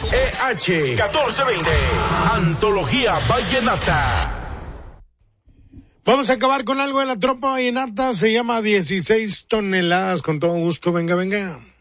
WEH 1420. Antología Vallenata. Vamos a acabar con algo de la tropa vallenata. Se llama 16 toneladas. Con todo gusto. Venga, venga.